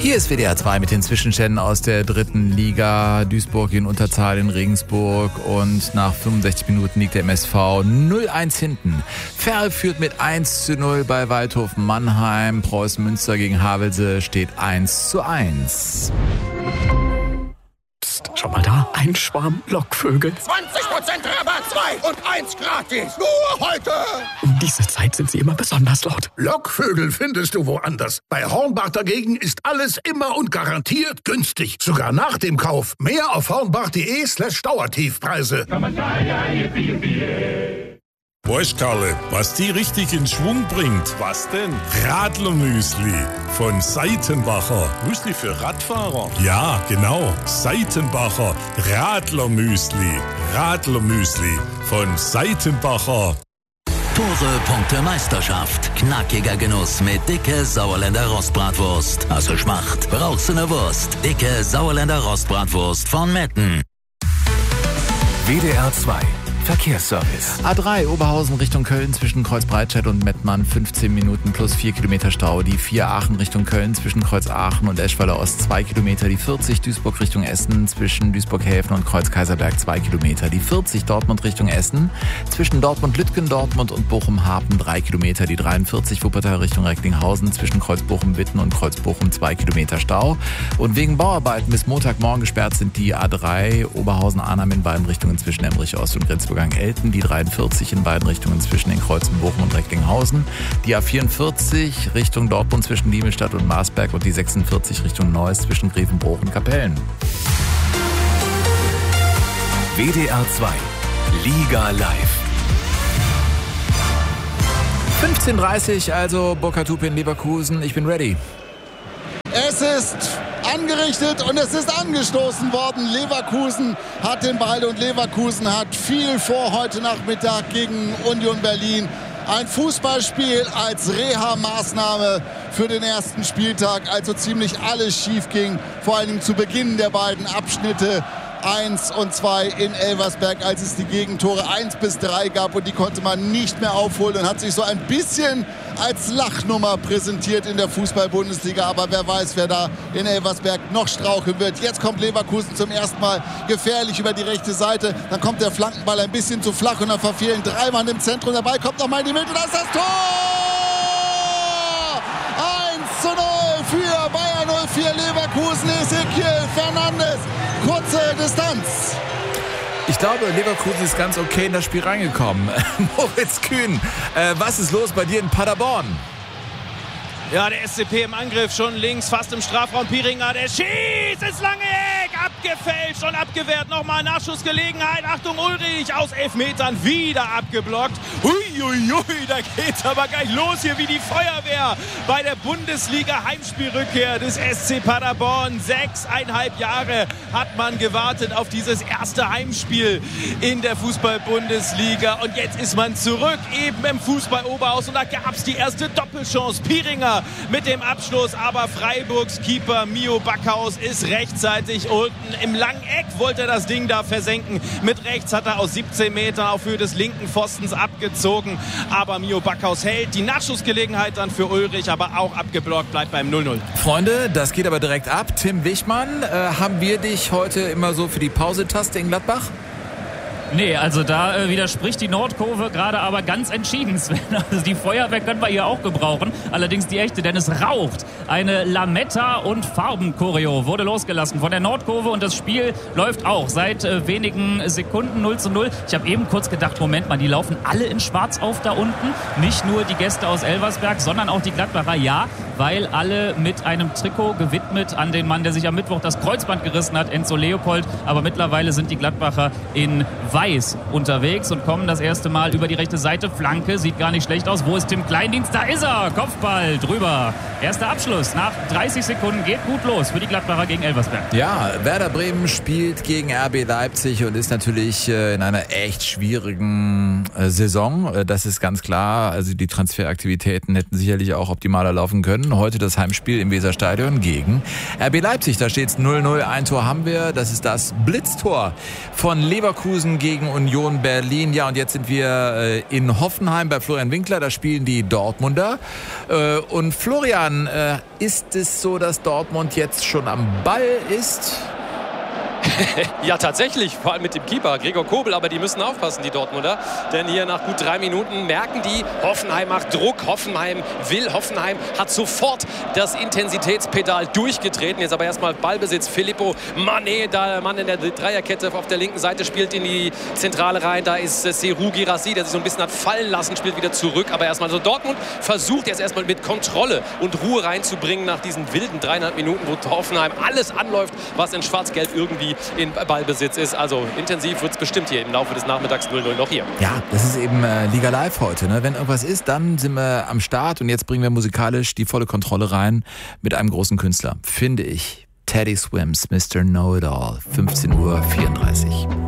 Hier ist WDR 2 mit den Zwischenständen aus der 3. Liga. Duisburg in Unterzahl in Regensburg und nach 65 Minuten liegt der MSV 0-1 hinten. Ferl führt mit 1-0 bei Waldhof Mannheim. Preußen Münster gegen Havelse steht 1-1. Psst, schau mal da, ein Schwarm Lockvögel. 20% Rabatt, 2 und 1 gratis. Nur heute. Um diese Zeit sind sie immer besonders laut. Lockvögel findest du woanders. Bei Hornbach dagegen ist alles immer und garantiert günstig. Sogar nach dem Kauf. Mehr auf hornbach.de/Dauertiefpreise. Weißt, Karle, was die richtig in Schwung bringt? Was denn? Radlermüsli von Seitenbacher. Müsli für Radfahrer? Ja, genau. Seitenbacher Radlermüsli. Radlermüsli von Seitenbacher. Tore, Punkte, Meisterschaft. Knackiger Genuss mit dicke Sauerländer Rostbratwurst. Hast du Schmacht? Brauchst du ne Wurst? Dicke Sauerländer Rostbratwurst von Metten. WDR 2 Verkehrsservice. A3 Oberhausen Richtung Köln zwischen Kreuz Breitscheid und Mettmann 15 Minuten plus 4 Kilometer Stau. Die 4 Aachen Richtung Köln zwischen Kreuz Aachen und Eschweiler Ost 2 Kilometer. Die 40 Duisburg Richtung Essen zwischen Duisburg-Häfen und Kreuz Kaiserberg 2 Kilometer. Die 40 Dortmund Richtung Essen zwischen Dortmund-Lütgen, Dortmund und Bochum-Hapen 3 Kilometer. Die 43 Wuppertal Richtung Recklinghausen zwischen Kreuz Bochum-Witten und Kreuz Bochum 2 Kilometer Stau. Und wegen Bauarbeiten bis Montagmorgen gesperrt sind die A3 Oberhausen-Arnhem in beiden Richtungen zwischen Emmerich Ost und Grenzburg Elten, die 43 in beiden Richtungen zwischen den Kreuzen Bochum und Recklinghausen, die A44 Richtung Dortmund zwischen Diemelstadt und Marsberg und die 46 Richtung Neuss zwischen Grevenbroich und Kapellen. WDR 2 Liga Live. 15:30, also Burkhard Hupe in Leverkusen. Ich bin ready. Es ist angerichtet und es ist angestoßen worden. Leverkusen hat den Ball und Leverkusen hat viel vor heute Nachmittag gegen Union Berlin. Ein Fußballspiel als Reha-Maßnahme für den ersten Spieltag, als so ziemlich alles schief ging. Vor allem zu Beginn der beiden Abschnitte 1 und 2 in Elversberg, als es die Gegentore 1-3 gab und die konnte man nicht mehr aufholen und hat sich so ein bisschen als Lachnummer präsentiert in der Fußball-Bundesliga. Aber wer weiß, wer da in Elversberg noch straucheln wird. Jetzt kommt Leverkusen zum ersten Mal gefährlich über die rechte Seite. Dann kommt der Flankenball ein bisschen zu flach und dann verfehlen 3 Mann im Zentrum. Dabei kommt nochmal in die Mitte. Das ist das Tor! 1-0 für Bayer 04 Leverkusen. Ezequiel Fernandes. Kurze Distanz. Ich glaube, Leverkusen ist ganz okay in das Spiel reingekommen. Moritz Kühn, was ist los bei dir in Paderborn? Ja, der SCP im Angriff, schon links, fast im Strafraum. Pieringer, der schießt ins lange Eck, abgefälscht und abgewehrt. Nochmal Nachschussgelegenheit. Achtung, Ulrich aus 11 Metern wieder abgeblockt. Huiuiui, da geht's aber gleich los hier wie die Feuerwehr bei der Bundesliga-Heimspielrückkehr des SC Paderborn. 6,5 Jahre hat man gewartet auf dieses erste Heimspiel in der Fußball-Bundesliga. Und jetzt ist man zurück, eben im Fußball-Oberhaus. Und da gab's die erste Doppelchance. Pieringer mit dem Abschluss, aber Freiburgs Keeper Mio Backhaus ist rechtzeitig unten im langen Eck, wollte er das Ding da versenken. Mit rechts hat er aus 17 Metern auf Höhe des linken Pfostens abgezogen, aber Mio Backhaus hält die Nachschussgelegenheit dann für Ulrich, aber auch abgeblockt, bleibt beim 0-0. Freunde, das geht aber direkt ab. Tim Wichmann, haben wir dich heute immer so für die Pausetaste in Gladbach? Nee, also da widerspricht die Nordkurve gerade aber ganz entschieden, Sven. Also die Feuerwehr können wir hier auch gebrauchen. Allerdings die echte, denn es raucht. Eine Lametta- und Farben-Choreo wurde losgelassen von der Nordkurve und das Spiel läuft auch seit wenigen Sekunden 0-0. Ich habe eben kurz gedacht, Moment mal, die laufen alle in Schwarz auf da unten. Nicht nur die Gäste aus Elversberg, sondern auch die Gladbacher. Ja, weil alle mit einem Trikot gewidmet an den Mann, der sich am Mittwoch das Kreuzband gerissen hat, Enzo Leopold. Aber mittlerweile sind die Gladbacher in Weiß unterwegs und kommen das erste Mal über die rechte Seite. Flanke, sieht gar nicht schlecht aus. Wo ist Tim Kleindienst? Da ist er! Kopfball drüber. Erster Abschluss nach 30 Sekunden. Geht gut los für die Gladbacher gegen Elversberg. Ja, Werder Bremen spielt gegen RB Leipzig und ist natürlich in einer echt schwierigen Saison. Das ist ganz klar. Also die Transferaktivitäten hätten sicherlich auch optimaler laufen können. gewonnen. Heute das Heimspiel im Weserstadion gegen RB Leipzig. Da steht es 0-0. Ein Tor haben wir. Das ist das Blitztor von Leverkusen gegen Union Berlin. Ja, und jetzt sind wir in Hoffenheim bei Florian Winkler. Da spielen die Dortmunder. Und Florian, ist es so, dass Dortmund jetzt schon am Ball ist? Ja, tatsächlich, vor allem mit dem Keeper Gregor Kobel, aber die müssen aufpassen, die Dortmunder, denn hier nach gut 3 Minuten merken die, Hoffenheim macht Druck, Hoffenheim hat sofort das Intensitätspedal durchgetreten, jetzt aber erstmal Ballbesitz, Filippo Mané, der Mann in der Dreierkette auf der linken Seite, spielt in die Zentrale rein, da ist Serhou Guirassy, der sich so ein bisschen hat fallen lassen, spielt wieder zurück, aber erstmal so Dortmund versucht jetzt erstmal mit Kontrolle und Ruhe reinzubringen nach diesen wilden 3,5 Minuten, wo Hoffenheim alles anläuft, was in Schwarz-Gelb irgendwie in Ballbesitz ist. Also intensiv wird es bestimmt hier im Laufe des Nachmittags 0-0 noch hier. Ja, das ist eben Liga Live heute. Ne? Wenn irgendwas ist, dann sind wir am Start und jetzt bringen wir musikalisch die volle Kontrolle rein mit einem großen Künstler, finde ich. Teddy Swims, Mr. Know-It-All, 15:34 Uhr.